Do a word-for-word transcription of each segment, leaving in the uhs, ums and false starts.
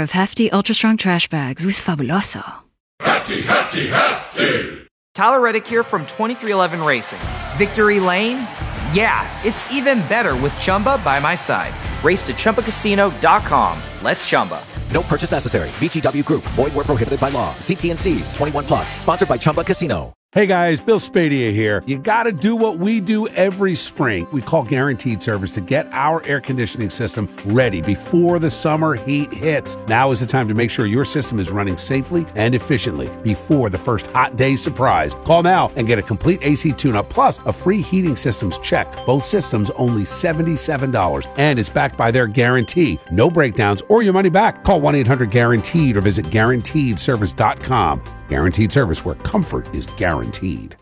of hefty, ultra-strong trash bags with Fabuloso. Hefty, hefty, hefty! Tyler Reddick here from twenty-three eleven Racing. Victory Lane? Yeah, it's even better with Chumba by my side. Race to Chumba Casino dot com. Let's Chumba. No purchase necessary. V G W Group. Void where prohibited by law. See T and C's. twenty-one plus. Sponsored by Chumba Casino. Hey guys, Bill Spadia here. You got to do what we do every spring. We call Guaranteed Service to get our air conditioning system ready before the summer heat hits. Now is the time to make sure your system is running safely and efficiently before the first hot day surprise. Call now and get a complete A C tune-up plus a free heating systems check. Both systems only seventy-seven dollars, and it's backed by their guarantee. No breakdowns or your money back. Call one eight hundred guaranteed or visit guaranteed service dot com. Guaranteed Service, where comfort is guaranteed.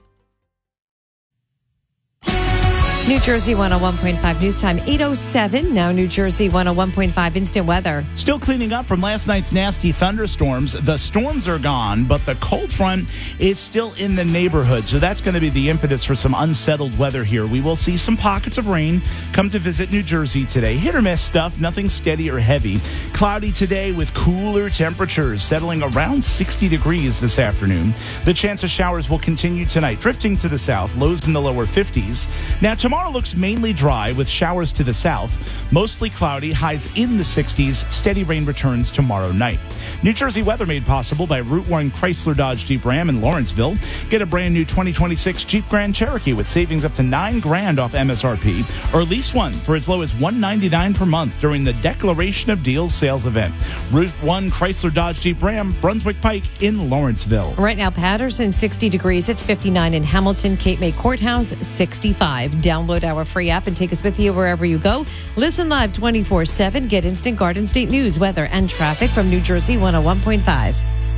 New Jersey one oh one point five News Time, eight oh seven. Now New Jersey one oh one point five Instant Weather. Still cleaning up from last night's nasty thunderstorms. The storms are gone, but the cold front is still in the neighborhood. So that's going to be the impetus for some unsettled weather here. We will see some pockets of rain come to visit New Jersey today. Hit or miss stuff, nothing steady or heavy. Cloudy today with cooler temperatures settling around sixty degrees this afternoon. The chance of showers will continue tonight, drifting to the south, lows in the lower fifties. Now tomorrow Tomorrow looks mainly dry with showers to the south, mostly cloudy, highs in the sixties. Steady rain returns tomorrow night. New Jersey weather made possible by Route one Chrysler Dodge Jeep Ram in Lawrenceville. Get a brand new twenty twenty-six Jeep Grand Cherokee with savings up to nine grand off M S R P, or lease one for as low as one ninety-nine per month during the Declaration of Deals sales event. Route one Chrysler Dodge Jeep Ram, Brunswick Pike in Lawrenceville. Right now, Patterson, sixty degrees. It's fifty-nine in Hamilton. Cape May Courthouse, sixty-five. Download our free app and take us with you wherever you go. Listen live twenty-four seven. Get instant Garden State news, weather, and traffic from New Jersey one oh one point five.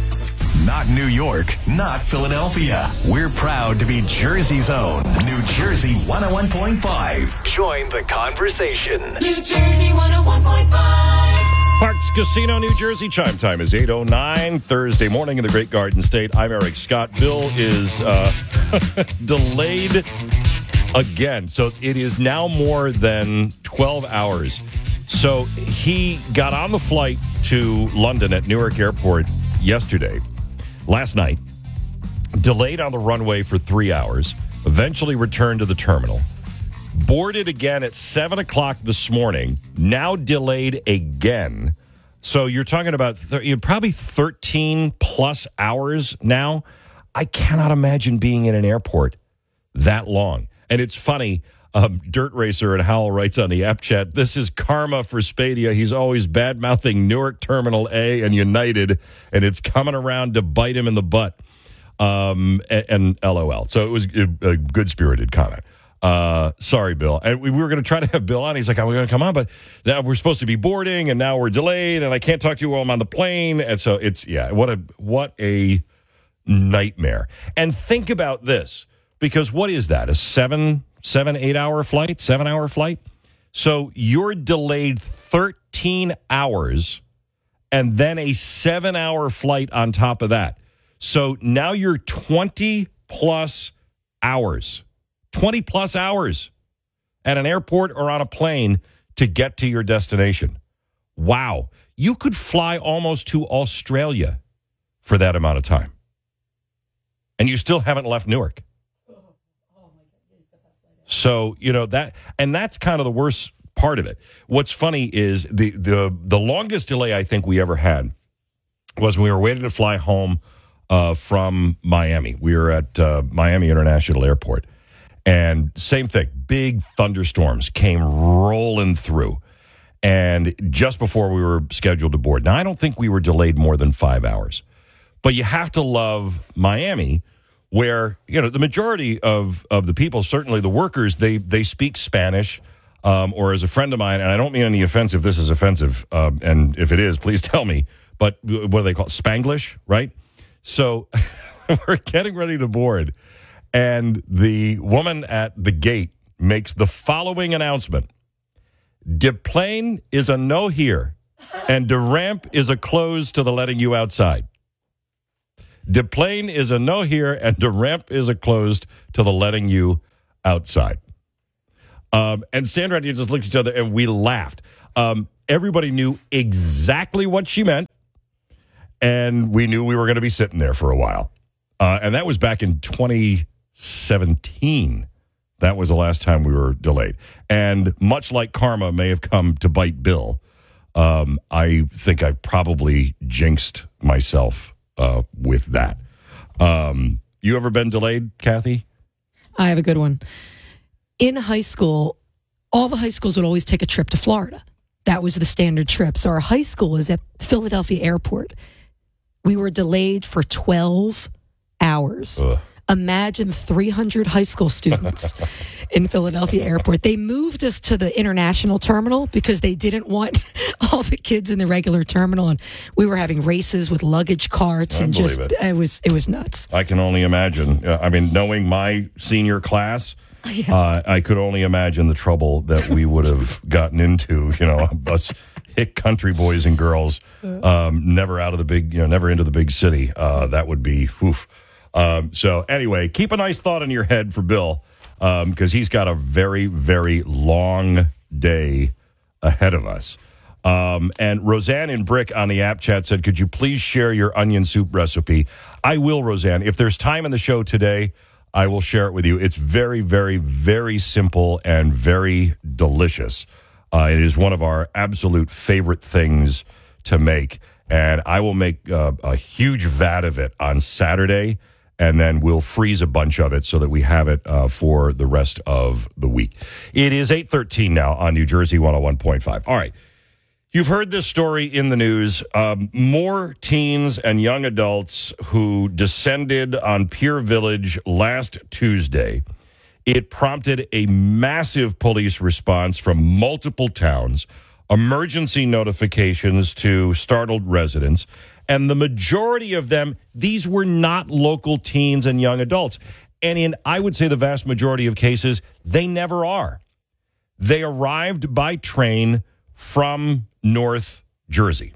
Not New York, not Philadelphia. We're proud to be Jersey's own New Jersey one oh one point five. Join the conversation. New Jersey one oh one point five. Parks Casino, New Jersey. Chime time is eight oh nine, Thursday morning in the Great Garden State. I'm Eric Scott. Bill is uh, delayed again. So it is now more than twelve hours. So he got on the flight to London at Newark Airport yesterday, last night, delayed on the runway for three hours, eventually returned to the terminal, boarded again at seven o'clock this morning, now delayed again. So you're talking about th- probably thirteen plus hours now. I cannot imagine being in an airport that long. And it's funny, um, Dirt Racer and Howell writes on the app chat, this is karma for Spadia. He's always bad-mouthing Newark Terminal A and United, and it's coming around to bite him in the butt. Um, and, and LOL. So it was a, a good-spirited comment. Uh, sorry, Bill. And we, we were going to try to have Bill on. He's like, I'm going to come on, but now we're supposed to be boarding, and now we're delayed, and I can't talk to you while I'm on the plane. And so it's, yeah, what a what a nightmare. And think about this. Because what is that? A seven, seven, eight hour flight, seven hour flight? So you're delayed thirteen hours and then a seven hour flight on top of that. So now you're twenty plus hours, twenty plus hours at an airport or on a plane to get to your destination. Wow. You could fly almost to Australia for that amount of time. And you still haven't left Newark. So, you know, that, and that's kind of the worst part of it. What's funny is the, the, the longest delay I think we ever had was when we were waiting to fly home uh, from Miami. We were at uh, Miami International Airport. And same thing, big thunderstorms came rolling through. And just before we were scheduled to board. Now, I don't think we were delayed more than five hours. But you have to love Miami, where, you know, the majority of, of the people, certainly the workers, they they speak Spanish, um, or as a friend of mine, and I don't mean any offense if this is offensive, uh, and if it is, please tell me, but what do they call it? Spanglish, right? So we're getting ready to board, and the woman at the gate makes the following announcement. De plane is a no here, and de ramp is a close to the letting you outside. De plane is a no here, and de ramp is a closed to the letting you outside. Um, and Sandra and I just looked at each other, and we laughed. Um, everybody knew exactly what she meant. and we knew we were going to be sitting there for a while. Uh, and that was back in twenty seventeen. That was the last time we were delayed. And much like karma may have come to bite Bill, um, I think I probably jinxed myself uh, with that. Um, you ever been delayed, Kathy? I have a good one. In high school, all the high schools would always take a trip to Florida. That was the standard trip. So our high school was at Philadelphia Airport. We were delayed for twelve hours. Ugh. Imagine three hundred high school students in Philadelphia Airport. They moved us to the international terminal because they didn't want all the kids in the regular terminal, and we were having races with luggage carts, and just it. it was it was nuts. I can only imagine. Uh, I mean, knowing my senior class, yeah. uh, I could only imagine the trouble that we would have gotten into. You know, us hick country boys and girls, um, never out of the big, you know, never into the big city. Uh, that would be oof. Um, so anyway, keep a nice thought in your head for Bill, um, because he's got a very, very long day ahead of us. Um, and Roseanne in Brick on the app chat said, could you please share your onion soup recipe? I will, Roseanne. If there's time in the show today, I will share it with you. It's very, very, very simple and very delicious. Uh, it is one of our absolute favorite things to make. And I will make uh, a huge vat of it on Saturday, and then we'll freeze a bunch of it so that we have it uh, for the rest of the week. It is eight thirteen now on New Jersey one oh one point five. All right. You've heard this story in the news. Um, more teens and young adults who descended on Pier Village last Tuesday. It prompted a massive police response from multiple towns, emergency notifications to startled residents, and the majority of them, these were not local teens and young adults. And in, I would say, the vast majority of cases, they never are. They arrived by train from North Jersey.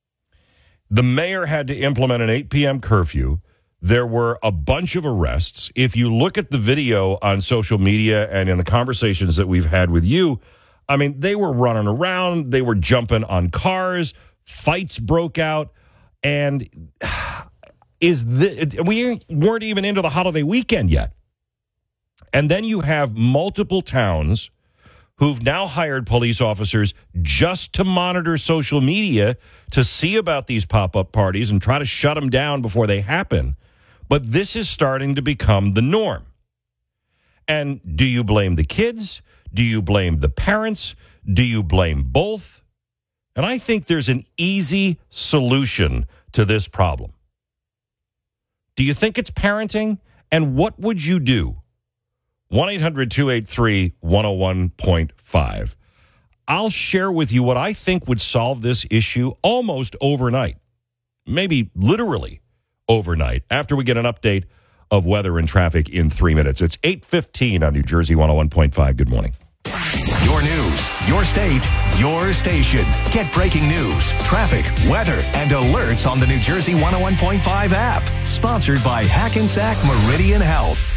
The mayor had to implement an eight p.m. curfew. There were a bunch of arrests. If you look at the video on social media and in the conversations that we've had with you, I mean, they were running around. They were jumping on cars. Fights broke out. And is the, we weren't even into the holiday weekend yet. And then you have multiple towns who've now hired police officers just to monitor social media to see about these pop-up parties and try to shut them down before they happen. But this is starting to become the norm. And do you blame the kids? Do you blame the parents? Do you blame both? And I think there's an easy solution to this problem. Do you think it's parenting? And what would you do? one eight hundred two eight three one oh one point five. I'll share with you what I think would solve this issue almost overnight. Maybe literally overnight, after we get an update of weather and traffic in three minutes. It's eight fifteen on New Jersey one oh one point five. Good morning. Your news, your state, your station. Get breaking news, traffic, weather, and alerts on the New Jersey one oh one point five app. Sponsored by Hackensack Meridian Health.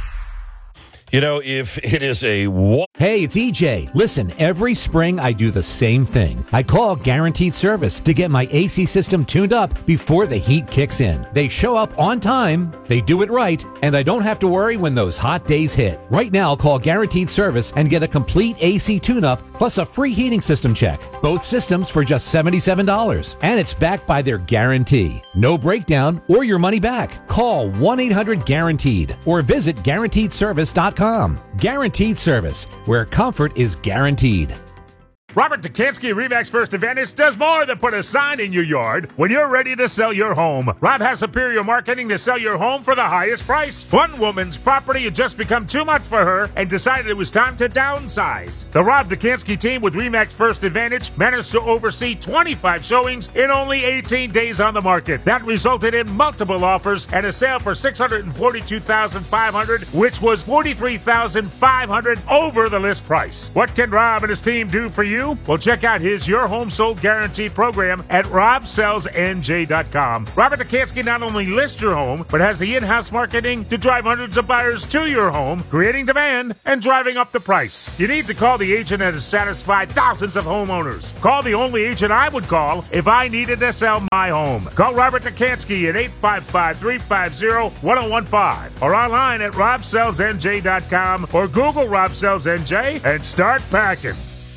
You know, if it is a... Wa- hey, it's E J. Listen, every spring I do the same thing. I call Guaranteed Service to get my A C system tuned up before the heat kicks in. They show up on time, they do it right, and I don't have to worry when those hot days hit. Right now, call Guaranteed Service and get a complete A C tune-up plus a free heating system check. Both systems for just seventy-seven dollars. And it's backed by their guarantee. No breakdown or your money back. Call one eight hundred guaranteed or visit guaranteed service dot com. Guaranteed Service, where comfort is guaranteed. Robert Dukansky, RE/MAX First Advantage, does more than put a sign in your yard when you're ready to sell your home. Rob has superior marketing to sell your home for the highest price. One woman's property had just become too much for her and decided it was time to downsize. The Rob Dukansky team with RE/MAX First Advantage managed to oversee twenty-five showings in only eighteen days on the market. That resulted in multiple offers and a sale for six hundred forty-two thousand five hundred dollars, which was forty-three thousand five hundred dollars over the list price. What can Rob and his team do for you? you? Well, check out his Your Home Sold Guaranteed program at rob sells n j dot com. Robert Dekanski not only lists your home, but has the in-house marketing to drive hundreds of buyers to your home, creating demand and driving up the price. You need to call the agent that has satisfied thousands of homeowners. Call the only agent I would call if I needed to sell my home. Call Robert Dekanski at eight five five, three five zero, one zero one five or online at rob sells n j dot com or Google Rob Sells N J and start packing.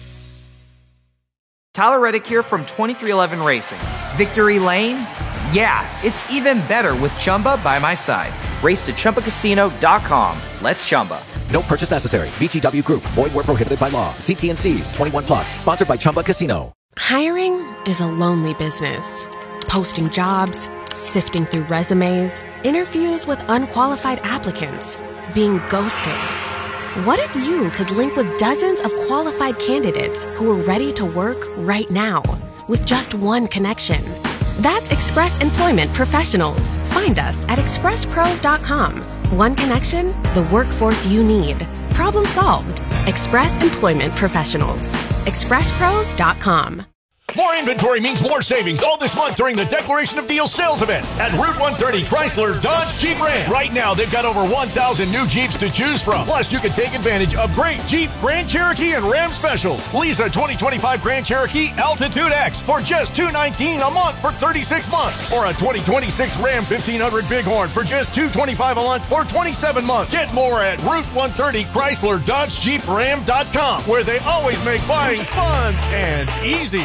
Tyler Reddick here from twenty-three eleven Racing. Victory Lane? Yeah, it's even better with Chumba by my side. Race to Chumba Casino dot com. Let's Chumba. No purchase necessary. V G W Group. Void where prohibited by law. See T N Cs. twenty-one plus. Sponsored by Chumba Casino. Hiring is a lonely business. Posting jobs, sifting through resumes, interviews with unqualified applicants, being ghosted. What if you could link with dozens of qualified candidates who are ready to work right now with just one connection? That's Express Employment Professionals. Find us at express pros dot com. One connection, the workforce you need. Problem solved. Express Employment Professionals. express pros dot com. More inventory means more savings all this month during the Declaration of Deals sales event at Route one thirty Chrysler Dodge Jeep Ram. Right now, they've got over one thousand new Jeeps to choose from. Plus, you can take advantage of great Jeep, Grand Cherokee, and Ram specials. Lease a twenty twenty-five Grand Cherokee Altitude X for just two hundred nineteen dollars a month for thirty-six months. Or a twenty twenty-six Ram fifteen hundred Bighorn for just two hundred twenty-five dollars a month for twenty-seven months. Get more at Route one thirty Chrysler Dodge Jeep Ram dot com, where they always make buying fun and easy.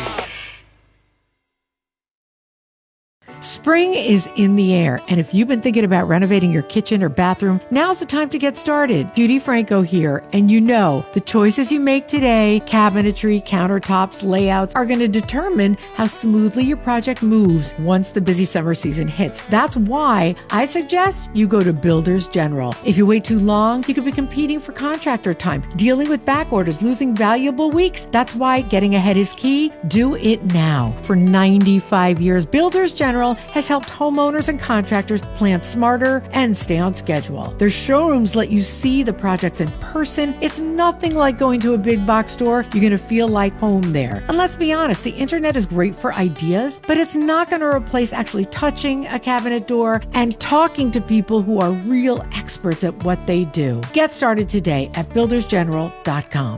Spring is in the air, and if you've been thinking about renovating your kitchen or bathroom, now's the time to get started. Judy Franco here, and you know the choices you make today, cabinetry, countertops, layouts, are going to determine how smoothly your project moves once the busy summer season hits. That's why I suggest you go to Builders General. If you wait too long, you could be competing for contractor time, dealing with back orders, losing valuable weeks. That's why getting ahead is key. Do it now. For ninety-five years, Builders General has helped homeowners and contractors plan smarter and stay on schedule. Their showrooms let you see the projects in person. It's nothing like going to a big box store. You're going to feel like home there. And let's be honest, the internet is great for ideas, but it's not going to replace actually touching a cabinet door and talking to people who are real experts at what they do. Get started today at builders general dot com.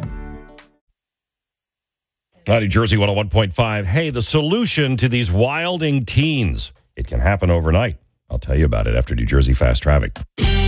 New Jersey one oh one point five. Hey, the solution to these wilding teens. It can happen overnight. I'll tell you about it after New Jersey Fast Traffic.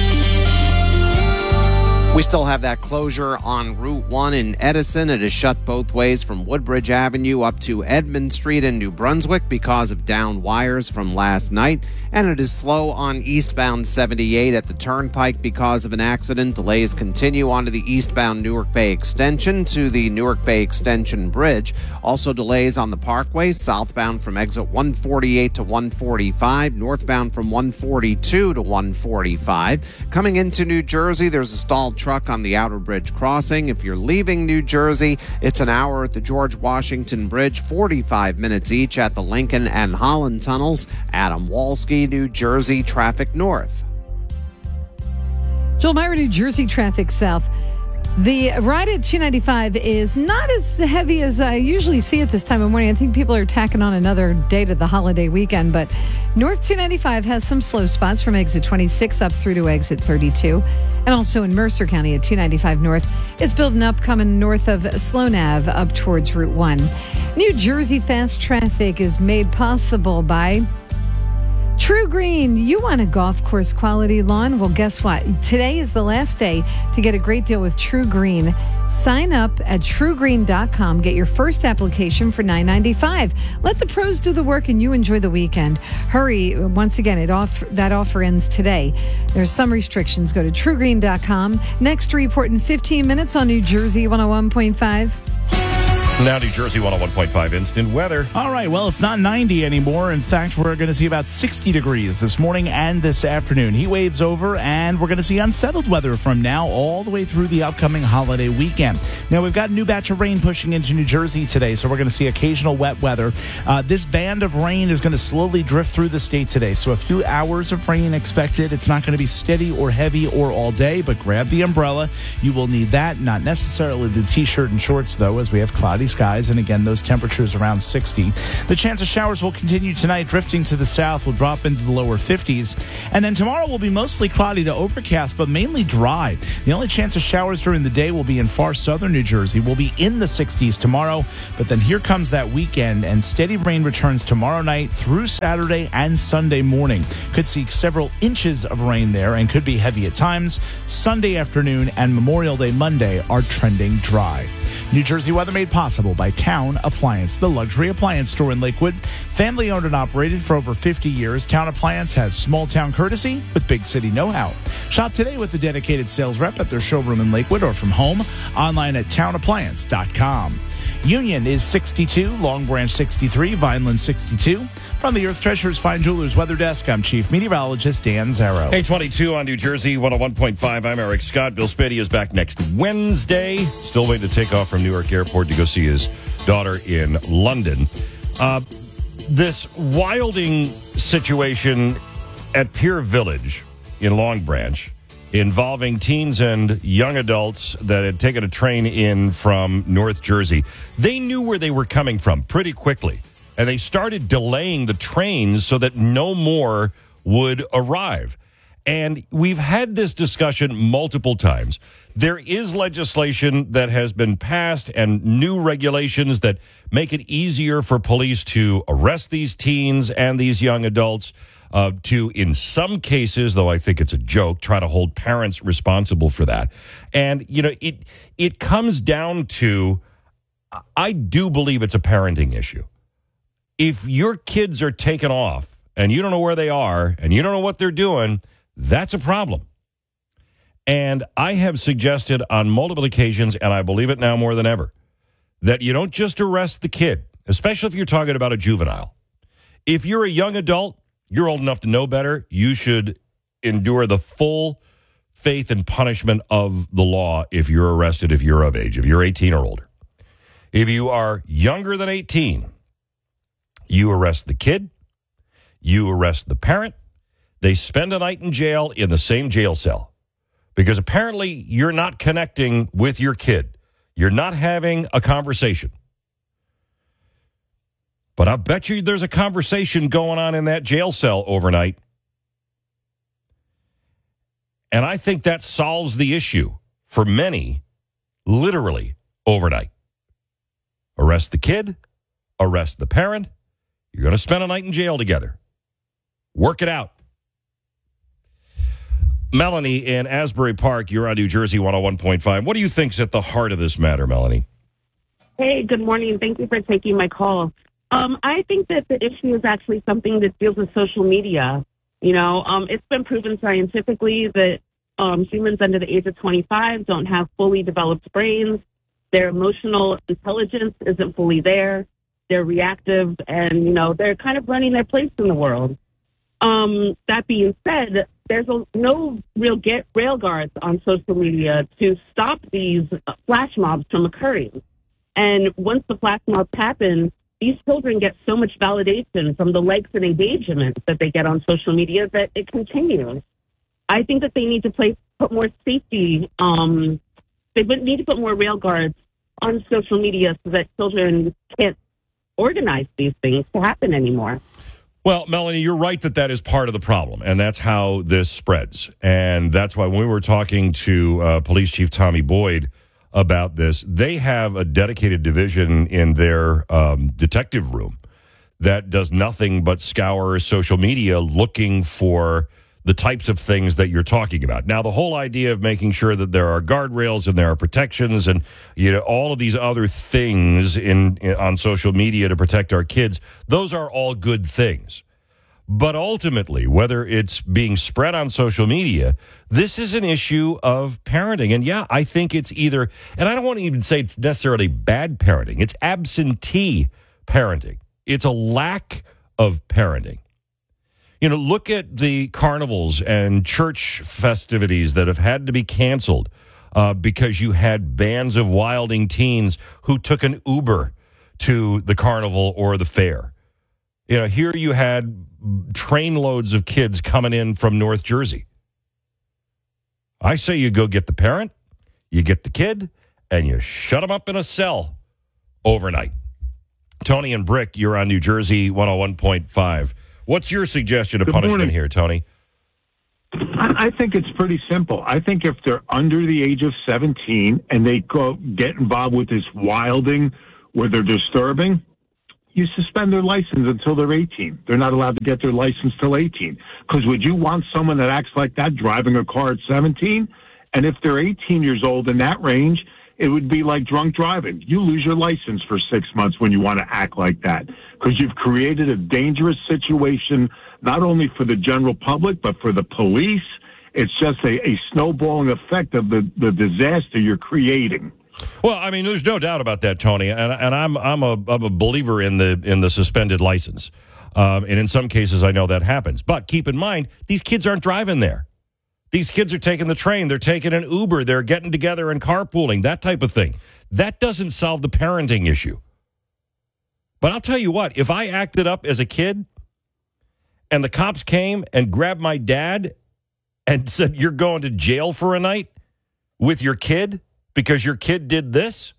We still have that closure on Route one in Edison. It is shut both ways from Woodbridge Avenue up to Edmond Street in New Brunswick because of downed wires from last night. And it is slow on eastbound seventy-eight at the Turnpike because of an accident. Delays continue onto the eastbound Newark Bay Extension to the Newark Bay Extension Bridge. Also delays on the Parkway, southbound from exit one forty-eight to one forty-five, northbound from one forty-two to one forty-five. Coming into New Jersey, there's a stalled truck on the Outer Bridge crossing. If you're leaving New Jersey, it's an hour at the George Washington Bridge, forty-five minutes each at the Lincoln and Holland tunnels. Adam Walski, New Jersey Traffic North. Joel Meyer, New Jersey Traffic South. The ride at two ninety-five is not as heavy as I usually see at this time of morning. I think people are tacking on another day to the holiday weekend, but North two ninety-five has some slow spots from exit twenty-six up through to exit thirty-two. And also in Mercer County at two ninety-five North, it's building up coming north of Sloan Ave up towards Route one. New Jersey Fast Traffic is made possible by True Green. You want a golf course quality lawn? Well, guess what? Today is the last day to get a great deal with True Green. Sign up at true green dot com. Get your first application for nine ninety-five. Let the pros do the work and you enjoy the weekend. Hurry. Once again, it off, that offer ends today. There's some restrictions. Go to true green dot com. Next report in fifteen minutes on New Jersey one oh one point five. Now New Jersey one oh one point five instant weather. All right, well, it's not ninety anymore. In fact, we're going to see about sixty degrees this morning and this afternoon. Heat waves over, and we're going to see unsettled weather from now all the way through the upcoming holiday weekend. Now, we've got a new batch of rain pushing into New Jersey today, so we're going to see occasional wet weather. Uh, this band of rain is going to slowly drift through the state today, so a few hours of rain expected. It's not going to be steady or heavy or all day, but grab the umbrella. You will need that, not necessarily the T-shirt and shorts, though, as we have cloudy skies, and again, those temperatures around sixty. The chance of showers will continue tonight, drifting to the south, will drop into the lower fifties. And then tomorrow will be mostly cloudy to overcast, but mainly dry. The only chance of showers during the day will be in far southern New Jersey. We'll be in the sixties tomorrow, but then here comes that weekend, and steady rain returns tomorrow night through Saturday and Sunday morning. Could see several inches of rain there and could be heavy at times. Sunday afternoon and Memorial Day Monday are trending dry. New Jersey weather made possible by Town Appliance, the luxury appliance store in Lakewood. Family owned and operated for over fifty years, Town Appliance has small town courtesy with big city know-how. Shop today with a dedicated sales rep at their showroom in Lakewood or from home, online at town appliance dot com. Union is sixty-two, Long Branch sixty-three, Vineland sixty-two. From the Earth Treasures Fine Jewelers Weather Desk, I'm Chief Meteorologist Dan Zarrow. eight twenty-two on New Jersey, one oh one point five. I'm Eric Scott. Bill Spady is back next Wednesday. Still waiting to take off from Newark Airport to go see his daughter in London. Uh, this wilding situation at Pier Village in Long Branch, involving teens and young adults that had taken a train in from North Jersey. They knew where they were coming from pretty quickly, and they started delaying the trains so that no more would arrive. And we've had this discussion multiple times. There is legislation that has been passed and new regulations that make it easier for police to arrest these teens and these young adults. Uh, to, in some cases, though I think it's a joke, try to hold parents responsible for that. And, you know, it it comes down to, I do believe it's a parenting issue. If your kids are taken off and you don't know where they are and you don't know what they're doing, that's a problem. And I have suggested on multiple occasions, and I believe it now more than ever, that you don't just arrest the kid, especially if you're talking about a juvenile. If you're a young adult, you're old enough to know better. You should endure the full faith and punishment of the law if you're arrested, if you're of age, if you're eighteen or older. If you are younger than eighteen, you arrest the kid, you arrest the parent. They spend a night in jail in the same jail cell because apparently you're not connecting with your kid. You're not having a conversation. But I bet you there's a conversation going on in that jail cell overnight. And I think that solves the issue for many, literally overnight. Arrest the kid, arrest the parent. You're going to spend a night in jail together. Work it out. Melanie in Asbury Park, you're on New Jersey one oh one point five. What do you think's at the heart of this matter, Melanie? Hey, good morning. Thank you for taking my call. Um, I think that the issue is actually something that deals with social media. You know, um, it's been proven scientifically that um, humans under the age of twenty-five don't have fully developed brains. Their emotional intelligence isn't fully there. They're reactive, and, you know, they're kind of running their place in the world. Um, that being said, there's a, no real get rail guards on social media to stop these flash mobs from occurring. And once the flash mobs happen, these children get so much validation from the likes and engagement that they get on social media that it continues. I think that they need to place, put more safety, um, they would need to put more rail guards on social media so that children can't organize these things to happen anymore. Well, Melanie, you're right that that is part of the problem, and that's how this spreads. And that's why when we were talking to uh, Police Chief Tommy Boyd about this, they have a dedicated division in their um, detective room that does nothing but scour social media looking for the types of things that you're talking about. Now, the whole idea of making sure that there are guardrails and there are protections and, you know, all of these other things in, in on social media to protect our kids, those are all good things. But ultimately, whether it's being spread on social media, this is an issue of parenting. And yeah, I think it's either, and I don't want to even say it's necessarily bad parenting, it's absentee parenting. It's a lack of parenting. You know, look at the carnivals and church festivities that have had to be canceled uh, because you had bands of wilding teens who took an Uber to the carnival or the fair. You know, here you had train loads of kids coming in from North Jersey. I say you go get the parent, you get the kid, and you shut them up in a cell overnight. Tony and Brick, you're on New Jersey one oh one point five. What's your suggestion of Good punishment morning. here, Tony? I, I think it's pretty simple. I think if they're under the age of seventeen and they go get involved with this wilding where they're disturbing, you suspend their license until they're eighteen. They're not allowed to get their license till eighteen. Because would you want someone that acts like that driving a car at seventeen? And if they're eighteen years old in that range, it would be like drunk driving. You lose your license for six months when you want to act like that because you've created a dangerous situation, not only for the general public, but for the police. It's just a, a snowballing effect of the, the disaster you're creating. Well, I mean, there's no doubt about that, Tony, and, and I'm I'm a, I'm a believer in the in the suspended license, um, and in some cases I know that happens. But keep in mind, these kids aren't driving there. These kids are taking the train. They're taking an Uber. They're getting together and carpooling, that type of thing. That doesn't solve the parenting issue. But I'll tell you what, if I acted up as a kid and the cops came and grabbed my dad and said, you're going to jail for a night with your kid because your kid did this,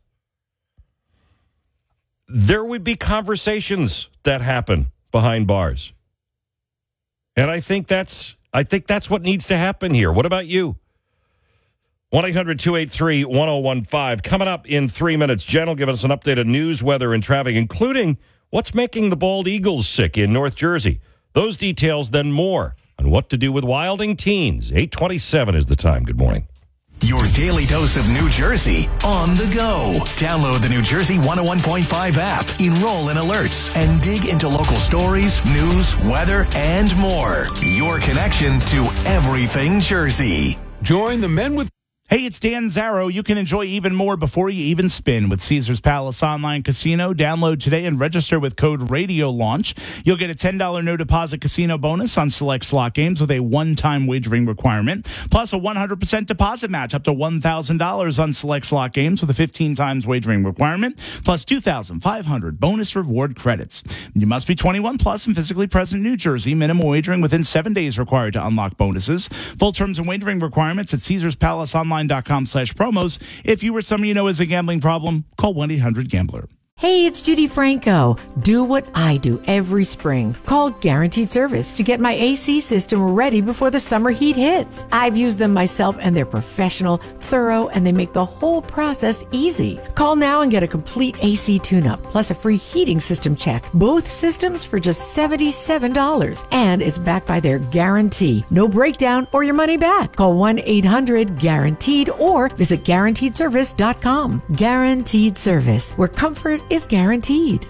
there would be conversations that happen behind bars. And I think that's... I think that's what needs to happen here. What about you? one eight hundred two eight three one oh one five. Coming up in three minutes, Jen will give us an update on news, weather, and traffic, including what's making the bald eagles sick in North Jersey. Those details, then more on what to do with wilding teens. eight twenty-seven is the time. Good morning. Your daily dose of New Jersey on the go. Download the New Jersey one oh one point five app, enroll in alerts, and dig into local stories, news, weather, and more. Your connection to everything Jersey. Join the Men with... Hey, it's Dan Zarrow. You can enjoy even more before you even spin with Caesars Palace Online Casino. Download today and register with code Radio Launch. You'll get a ten dollars no deposit casino bonus on select slot games with a one-time wagering requirement, plus a one hundred percent deposit match up to one thousand dollars on select slot games with a fifteen times wagering requirement, plus two thousand five hundred bonus reward credits. You must be twenty-one plus and physically present in New Jersey. Minimum wagering within seven days required to unlock bonuses. Full terms and wagering requirements at Caesars Palace Online. Dot com slash promos. If you or someone you know has a gambling problem, call one eight hundred gambler. Hey, it's Judy Franco. Do what I do every spring. Call Guaranteed Service to get my A C system ready before the summer heat hits. I've used them myself and they're professional, thorough, and they make the whole process easy. Call now and get a complete A C tune-up, plus a free heating system check. Both systems for just seventy-seven dollars. And it's backed by their guarantee. No breakdown or your money back. Call one eight hundred guaranteed or visit guaranteed service dot com. Guaranteed Service, where comfort is guaranteed.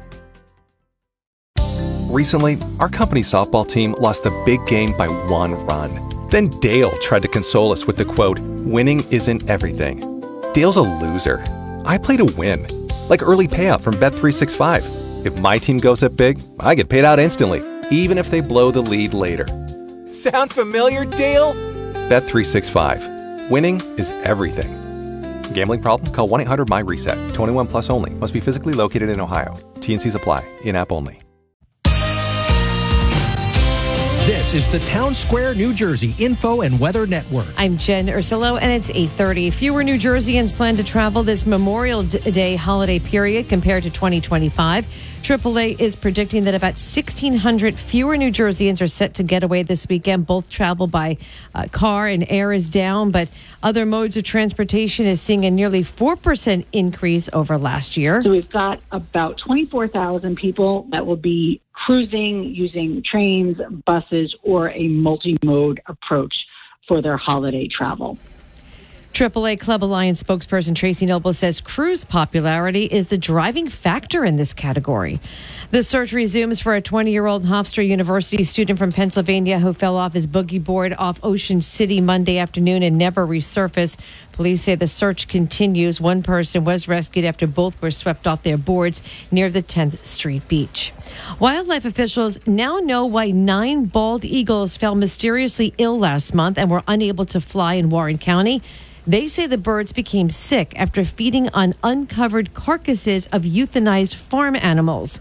Recently, our company's softball team lost the big game by one run. Then Dale tried to console us with the quote, "Winning isn't everything." Dale's a loser. I play to win. Like early payout from Bet three sixty-five. If my team goes up big, I get paid out instantly, even if they blow the lead later. Sound familiar, Dale? Bet three sixty-five. Winning is everything. Gambling problem? Call one eight hundred my reset. twenty-one plus only. Must be physically located in Ohio. T and C's apply. In-app only. This is the Town Square, New Jersey Info and Weather Network. I'm Jen Ursulo, and it's eight thirty. Fewer New Jerseyans plan to travel this Memorial Day holiday period compared to twenty twenty-five. triple A is predicting that about sixteen hundred fewer New Jerseyans are set to get away this weekend. Both travel by uh, car and air is down, but other modes of transportation is seeing a nearly four percent increase over last year. So we've got about twenty-four thousand people that will be cruising using trains, buses, or a multi-mode approach for their holiday travel. triple A Club Alliance spokesperson Tracy Noble says cruise popularity is the driving factor in this category. The search resumes for a twenty-year-old Hofstra University student from Pennsylvania who fell off his boogie board off Ocean City Monday afternoon and never resurfaced. Police say the search continues. One person was rescued after both were swept off their boards near the tenth Street beach. Wildlife officials now know why nine bald eagles fell mysteriously ill last month and were unable to fly in Warren County. They say the birds became sick after feeding on uncovered carcasses of euthanized farm animals.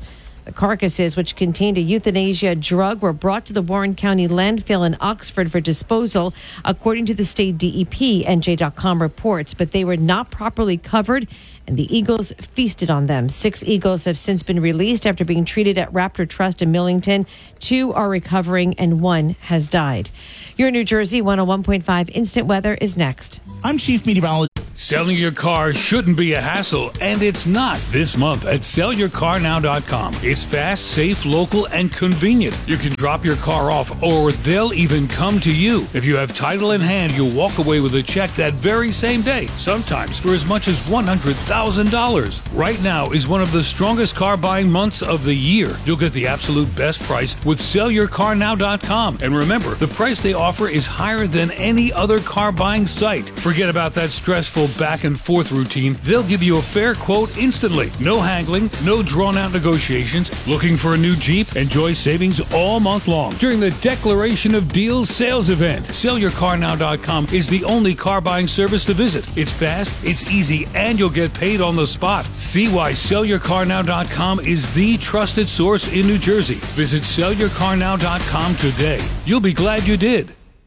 The carcasses, which contained a euthanasia drug, were brought to the Warren County landfill in Oxford for disposal, according to the state D E P, N J dot com reports, but they were not properly covered, and the eagles feasted on them. Six eagles have since been released after being treated at Raptor Trust in Millington. Two are recovering, and one has died. Your New Jersey one oh one point five Instant Weather is next. I'm Chief Meteorologist. Selling your car shouldn't be a hassle, and it's not this month at sell your car now dot com. It's fast, safe, local, and convenient. You can drop your car off, or they'll even come to you. If you have title in hand, you'll walk away with a check that very same day, sometimes for as much as one hundred thousand dollars. Right now is one of the strongest car buying months of the year. You'll get the absolute best price with sell your car now dot com. And remember, the price they offer is higher than any other car buying site. Forget about that stressful back and forth routine. They'll give you a fair quote instantly. No haggling, no drawn out negotiations. Looking for a new Jeep? Enjoy savings all month long during the Declaration of Deals sales event. sell your car now dot com is the only car buying service to visit. It's fast, it's easy, and you'll get paid on the spot. See why sell your car now dot com is the trusted source in New Jersey. Visit sell your car now dot com today. You'll be glad you did.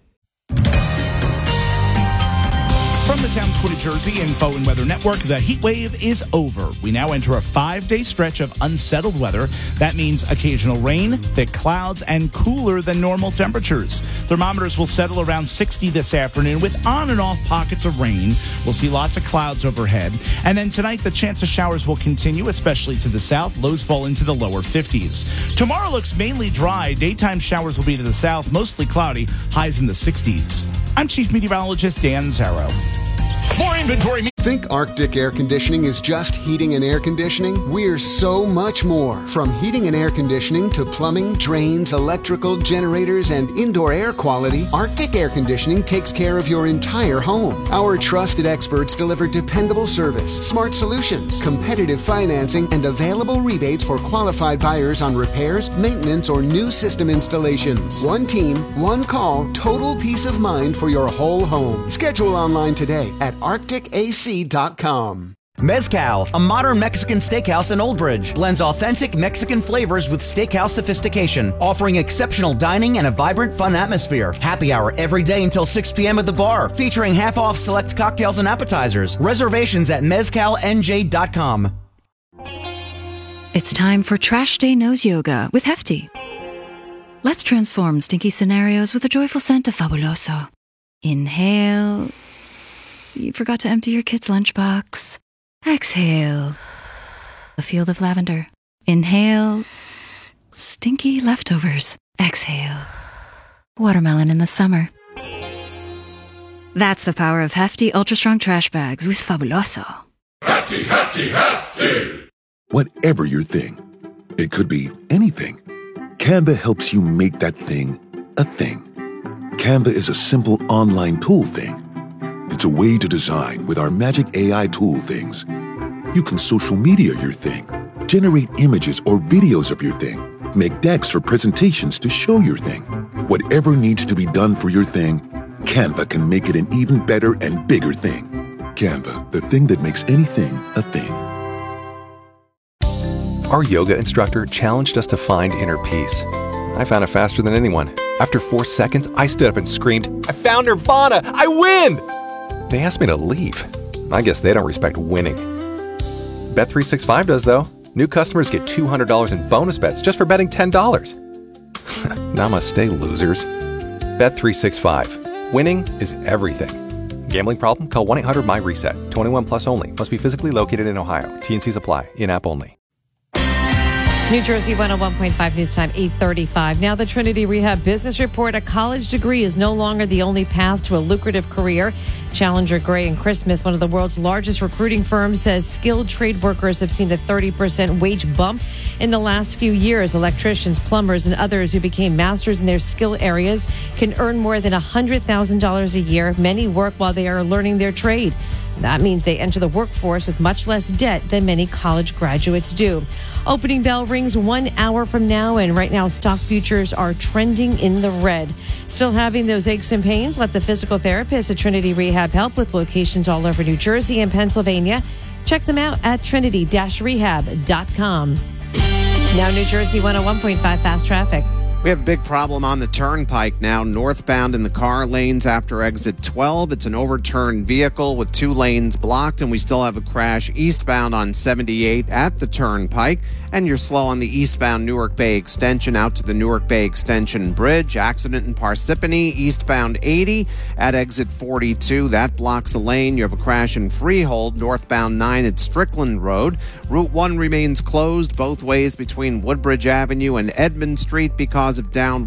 From the Towns Quoted Jersey Info and Weather Network, the heat wave is over. We now enter a five-day stretch of unsettled weather. That means occasional rain, thick clouds, and cooler than normal temperatures. Thermometers will settle around sixty this afternoon with on and off pockets of rain. We'll see lots of clouds overhead. And then tonight, the chance of showers will continue, especially to the south. Lows fall into the lower fifties. Tomorrow looks mainly dry. Daytime showers will be to the south, mostly cloudy, highs in the sixties. I'm Chief Meteorologist Dan Zarrow. More inventory. Think Arctic Air Conditioning is just heating and air conditioning? We're so much more. From heating and air conditioning to plumbing, drains, electrical, generators, and indoor air quality, Arctic Air Conditioning takes care of your entire home. Our trusted experts deliver dependable service, smart solutions, competitive financing, and available rebates for qualified buyers on repairs, maintenance, or new system installations. One team, one call, total peace of mind for your whole home. Schedule online today at arctic a c dot com. Mezcal, a modern Mexican steakhouse in Old Bridge, blends authentic Mexican flavors with steakhouse sophistication, offering exceptional dining and a vibrant, fun atmosphere. Happy hour every day until six p.m. at the bar, featuring half-off select cocktails and appetizers. Reservations at mezcal n j dot com. It's time for Trash Day Nose Yoga with Hefty. Let's transform stinky scenarios with a joyful scent of Fabuloso. Inhale. You forgot to empty your kid's lunchbox. Exhale. A field of lavender. Inhale. Stinky leftovers. Exhale. Watermelon in the summer. That's the power of Hefty Ultra Strong Trash Bags with Fabuloso. Hefty, hefty, hefty! Whatever your thing, it could be anything. Canva helps you make that thing a thing. Canva is a simple online tool thing. It's a way to design with our magic A I tool things. You can social media your thing, generate images or videos of your thing, make decks for presentations to show your thing. Whatever needs to be done for your thing, Canva can make it an even better and bigger thing. Canva, the thing that makes anything a thing. Our yoga instructor challenged us to find inner peace. I found it faster than anyone. After four seconds, I stood up and screamed, "I found Nirvana! I win!" They asked me to leave. I guess they don't respect winning. Bet three sixty-five does, though. New customers get two hundred dollars in bonus bets just for betting ten dollars. Namaste, losers. Bet three sixty-five. Winning is everything. Gambling problem? Call one eight hundred M Y reset. twenty-one plus only. Must be physically located in Ohio. T and Cs apply. In-app only. New Jersey one oh one point five News Time, eight thirty-five. Now the Trinity Rehab Business Report. A college degree is no longer the only path to a lucrative career. Challenger Gray and Christmas, one of the world's largest recruiting firms, says skilled trade workers have seen a thirty percent wage bump in the last few years. Electricians, plumbers, and others who became masters in their skill areas can earn more than one hundred thousand dollars a year. Many work while they are learning their trade. That means they enter the workforce with much less debt than many college graduates do. Opening bell rings one hour from now, and right now stock futures are trending in the red. Still having those aches and pains? Let the physical therapist at Trinity Rehab help with locations all over New Jersey and Pennsylvania. Check them out at trinity dash rehab dot com. Now New Jersey one oh one point five fast traffic. We have a big problem on the turnpike now, northbound in the car lanes after exit twelve. It's an overturned vehicle with two lanes blocked, and we still have a crash eastbound on seventy-eight at the turnpike. And you're slow on the eastbound Newark Bay Extension out to the Newark Bay Extension Bridge. Accident in Parsippany, eastbound eighty at exit forty-two. That blocks a lane. You have a crash in Freehold, northbound nine at Strickland Road. Route one remains closed both ways between Woodbridge Avenue and Edmond Street because of down